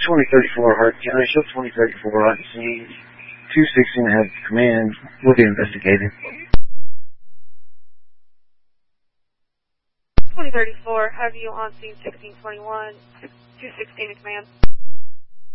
2034 Hart County, show 2034 on scene. 216 has command. Will be investigated. 2034, have you on scene 1621, 216 in command.